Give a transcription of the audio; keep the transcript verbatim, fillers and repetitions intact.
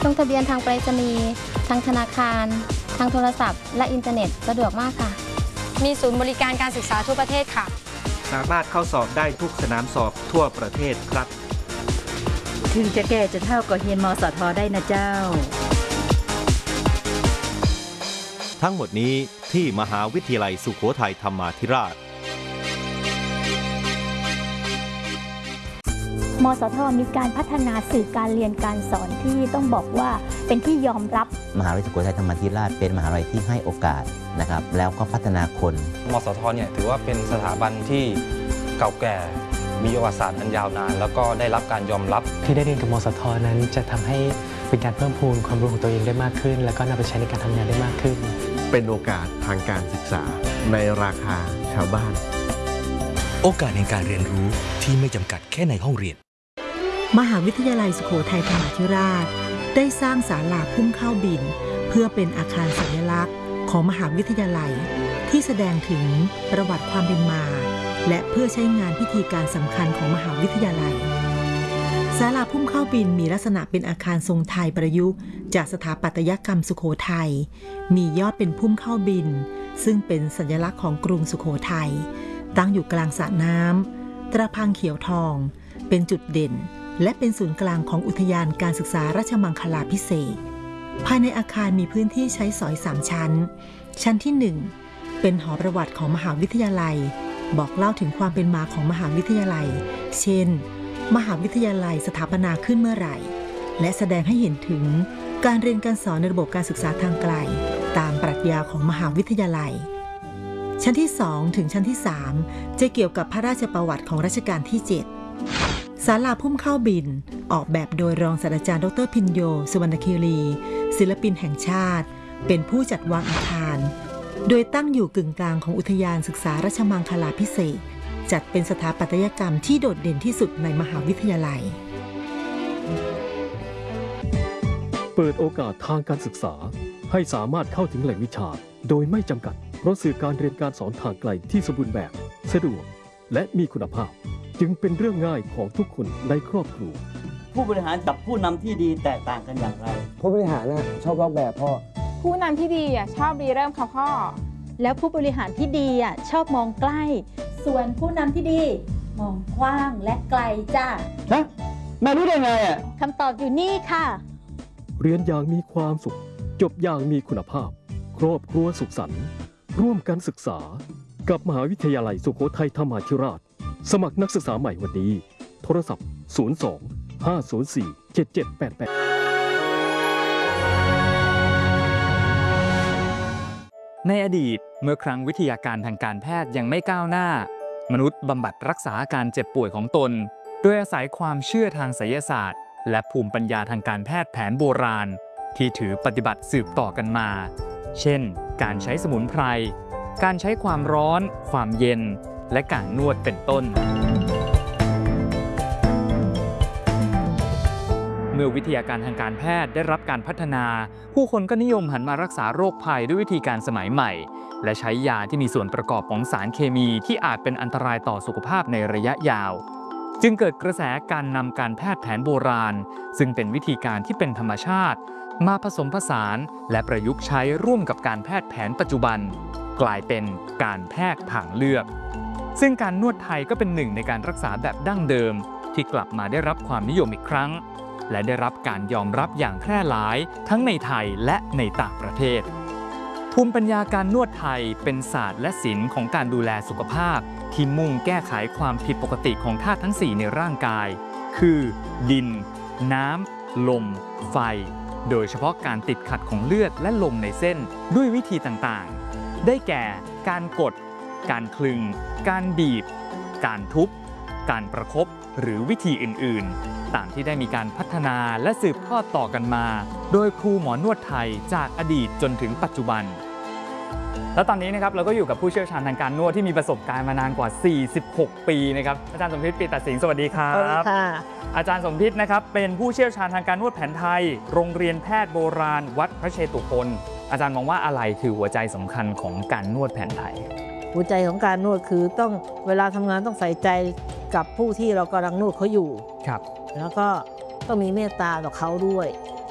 ลงทะเบียนทางไปรษณีย์ทางธนาคารทางโทรศัพท์และอินเทอร์เน็ตสะดวกมากค่ะมีศูนย์บริการการศึกษาทั่วประเทศค่ะสามารถเข้าสอบได้ทุกสนามสอบทั่วประเทศครับถึงจะแก่จะเท่าก็เรียนมสทได้นะเจ้าทั้งหมดนี้ที่มหาวิทยาลัยสุโขทัยธรรมาธิราชมสทมีการพัฒนาสื่อการเรียนการสอนที่ต้องบอกว่าเป็นที่ยอมรับมหาวิทยาลัยสุโขทัยธรรมาธิราชเป็นมหาวิทยาลัยที่ให้โอกาสนะครับแล้วก็พัฒนาคนมสทเนี่ยถือว่าเป็นสถาบันที่เก่าแก่มีประวัติศาสตร์อันยาวนานแล้วก็ได้รับการยอมรับที่ได้เรียนกับมสทนั้นจะทำให้เป็นการเพิ่มพูนความรู้ของตัวเองได้มากขึ้นแล้วก็นำไปใช้ในการทำงานได้มากขึ้นเป็นโอกาสทางการศึกษาในราคาชาวบ้านโอกาสในการเรียนรู้ที่ไม่จำกัดแค่ในห้องเรียนมหาวิทยาลัยสุโขทัยธรรมาธิราชได้สร้างศาลาพุ่มข้าวบินเพื่อเป็นอาคารสัญลักษณ์ของมหาวิทยาลัยที่แสดงถึงประวัติความเป็นมาและเพื่อใช้งานพิธีการสำคัญของมหาวิทยาลัยศาลาพุ่มข้าวบินมีลักษณะเป็นอาคารทรงไทยประยุกต์จากสถาปัตยกรรมสุโขทัยมียอดเป็นพุ่มข้าวบินซึ่งเป็นสัญลักษณ์ของกรุงสุโขทัยตั้งอยู่กลางสระน้ำตระพังเขียวทองเป็นจุดเด่นและเป็นศูนย์กลางของอุทยานการศึกษาราชมังคลาภิเษกภายในอาคารมีพื้นที่ใช้สอยสามชั้นชั้นที่หนึ่งเป็นหอประวัติของมหาวิทยาลัยบอกเล่าถึงความเป็นมาของมหาวิทยาลัยเช่นมหาวิทยาลัยสถาปนาขึ้นเมื่อไหร่และแสดงให้เห็นถึงการเรียนการสอนในระบบการศึกษาทางไกลตามปรัชญาของมหาวิทยาลัยชั้นที่สองถึงชั้นที่สามจะเกี่ยวกับพระราชประวัติของรัชกาลที่เจ็ดศาลาพุ่มข้าวบินออกแบบโดยรองศาสตราจารย์ดรพินโยสุวรรณคีรีศิลปินแห่งชาติเป็นผู้จัดวางอาคารโดยตั้งอยู่กึ่งกลางของอุทยานศึกษาราชมังคลาภิเษกจัดเป็นสถาปัตยกรรมที่โดดเด่นที่สุดในมหาวิทยาลัยเปิดโอกาสทางการศึกษาให้สามารถเข้าถึงแหล่งวิชาโดยไม่จำกัดเพราะสื่อการเรียนการสอนทางไกลที่สมบูรณ์แบบสะดวกและมีคุณภาพจึงเป็นเรื่องง่ายของทุกคนในครอบครัวผู้บริหารกับผู้นำที่ดีแตกต่างกันอย่างไรผู้บริหารนะชอบลอกแบบพ่อผู้นำที่ดีอ่ะชอบรีเริ่มค่ะพ่อแล้วผู้บริหารที่ดีอ่ะชอบมองใกล้ส่วนผู้นำที่ดีมองกว้างและไกลจ้าฮะแม่รู้ได้ไงอ่ะคำตอบอยู่นี่ค่ะเรียนอย่างมีความสุขจบอย่างมีคุณภาพครอบครัวสุขสันต์ร่วมกันศึกษากับมหาวิทยาลัยสุโขทัยธรรมาธิราชสมัครนักศึกษาใหม่วันนี้โทรศัพท์ศูนย์ สอง ห้า ศูนย์ สี่ เจ็ด เจ็ด แปด แปดในอดีตเมื่อครั้งวิทยาการทางการแพทย์ยังไม่ก้าวหน้ามนุษย์บำบัดรักษาอาการเจ็บป่วยของตนโดยอาศัยความเชื่อทางไสยศาสตร์และภูมิปัญญาทางการแพทย์แผนโบราณที่ถือปฏิบัติสืบต่อกันมาเช่นการใช้สมุนไพรการใช้ความร้อนความเย็นและการนวดเป็นต้นเมื่อวิทยาการทางการแพทย์ได้รับการพัฒนาผู้คนก็นิยมหันมารักษาโรคภัยด้วยวิธีการสมัยใหม่และใช้ยาที่มีส่วนประกอบของสารเคมีที่อาจเป็นอันตรายต่อสุขภาพในระยะยาวจึงเกิดกระแสการนำการแพทย์แผนโบราณซึ่งเป็นวิธีการที่เป็นธรรมชาติมาผสมผสานและประยุกต์ใช้ร่วมกับการแพทย์แผนปัจจุบันกลายเป็นการแพทย์ทางเลือกซึ่งการนวดไทยก็เป็นหนึ่งในการรักษาแบบดั้งเดิมที่กลับมาได้รับความนิยมอีกครั้งและได้รับการยอมรับอย่างแพร่หลายทั้งในไทยและในต่างประเทศภูมิปัญญาการนวดไทยเป็นศาสตร์และศิลป์ของการดูแลสุขภาพที่มุ่งแก้ไขความผิดปกติของธาตุทั้งสี่ในร่างกายคือดินน้ำลมไฟโดยเฉพาะการติดขัดของเลือดและลมในเส้นด้วยวิธีต่างๆได้แก่การกดการคลึงการบีบการทุบการประคบหรือวิธีอื่นๆตามที่ได้มีการพัฒนาและสืบทอดต่อกันมาโดยครูหมอนวดไทยจากอดีตจนถึงปัจจุบันและตอนนี้นะครับเราก็อยู่กับผู้เชี่ยวชาญทางการนวดที่มีประสบการณ์มานานกว่าสี่สิบหกปีนะครับอาจารย์สมพิษ ปิตสิงห์สวัสดีครับอาจารย์สมพิษนะครับเป็นผู้เชี่ยวชาญทางการนวดแผนไทยโรงเรียนแพทย์โบราณวัดพระเชตุพนอาจารย์มองว่าอะไรคือหัวใจสำคัญของการนวดแผนไทยหัวใจของการนวดคือต้องเวลาทำงานต้องใส่ใจกับผู้ที่เรากำลังนวดเขาอยู่ครับแล้วก็ต้องมีเมตตาต่อเขาด้วย